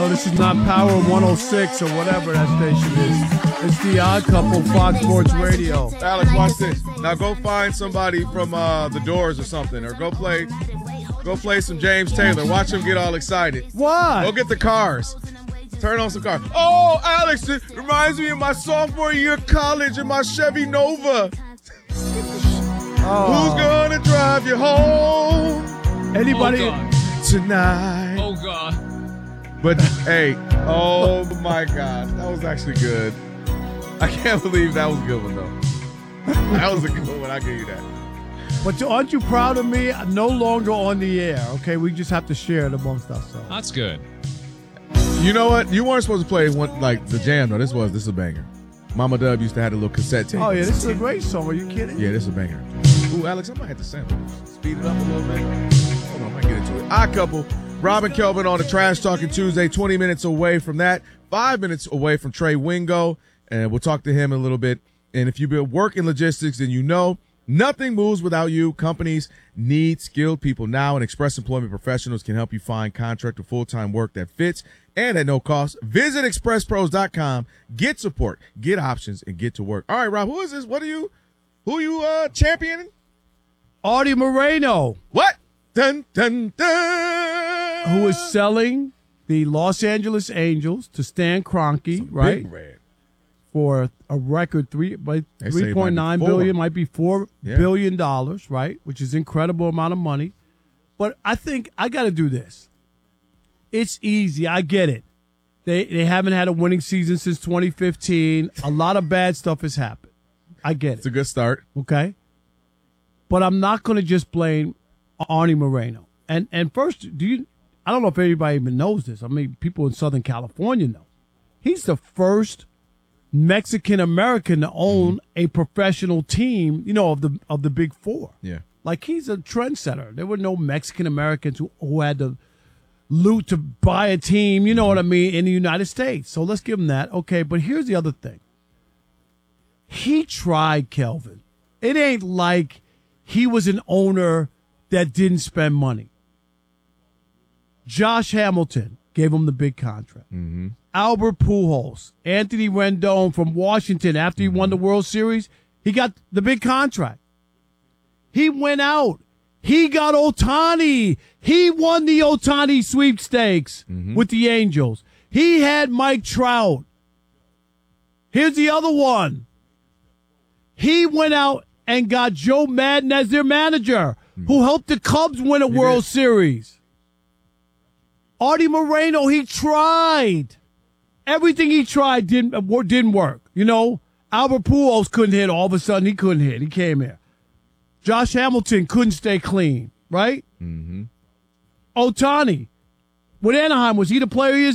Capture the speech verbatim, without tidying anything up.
Oh, this is not Power one oh six or whatever that station is. It's the Odd Couple, Fox Sports Radio. Alex, watch this. Now go find somebody from uh, the Doors or something, or go play, go play some James Taylor. Watch him get all excited. What? Go get the Cars. Turn on some cars. Oh, Alex, it reminds me of my sophomore year of college and my Chevy Nova. Oh. Who's gonna drive you home? Anybody Oh, tonight? Oh, God. But hey, oh my gosh, that was actually good. I can't believe that was a good one though. That was a good one. I give you that. But aren't you proud of me? I'm no longer on the air. Okay, we just have to share it amongst ourselves. That's good. You know what? You weren't supposed to play one like the jam though. This was this is a banger. Mama Dub used to have a little cassette tape. Oh yeah, this is a great song. Are you kidding? Yeah, this is a banger. Ooh, Alex, I might have to sample this. Speed it up a little bit. Hold on, I might get into it. Odd Couple. Robin Kelvin on the Trash Talking Tuesday, twenty minutes away from that, five minutes away from Trey Wingo, and we'll talk to him in a little bit. And if you've been working logistics, then you know nothing moves without you. Companies need skilled people now, and Express Employment Professionals can help you find contract or full-time work that fits and at no cost. Visit express pros dot com, get support, get options, and get to work. All right, Rob, who is this? What are you, who are you uh, championing? Artie Moreno. What? Dun, dun, dun. Who is selling the Los Angeles Angels to Stan Kroenke, Some right? Big red. For a record three, by They say it three point nine might be four. billion, might be four Yeah. billion dollars, right? Which is incredible amount of money. But I think I got to do this. It's easy. I get it. They they haven't had a winning season since twenty fifteen. A lot of bad stuff has happened. I get It's it. a good start. Okay. But I'm not going to just blame Artie Moreno. And and first, do you? I don't know if anybody even knows this. I mean, people in Southern California know. He's the first Mexican American to own a professional team, you know, of the of the Big Four. Yeah. Like, he's a trendsetter. There were no Mexican Americans who, who had to loot to buy a team, you know what I mean, in the United States. So let's give him that. Okay, but here's the other thing. He tried, Kelvin. It ain't like he was an owner that didn't spend money. Josh Hamilton gave him the big contract. Mm-hmm. Albert Pujols, Anthony Rendon from Washington, after he won the World Series, he got the big contract. He went out. He got Ohtani. He won the Ohtani sweepstakes Mm-hmm. with the Angels. He had Mike Trout. Here's the other one. He went out and got Joe Madden as their manager, who helped the Cubs win a He World did. Series. Artie Moreno, he tried. Everything he tried didn't uh, didn't work. You know, Albert Pujols couldn't hit. All of a sudden, he couldn't hit. He came here. Josh Hamilton couldn't stay clean, right? Mm-hmm. Ohtani, with Anaheim, was he the player he is